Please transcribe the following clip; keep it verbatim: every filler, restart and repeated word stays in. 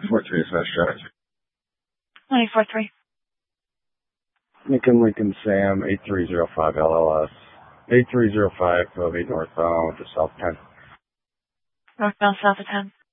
four three is that stretch. nine four three. Lincoln, Lincoln, Sam, eight three zero five L L S. eight three zero five, twelve eight northbound to south ten. Northbound south of ten.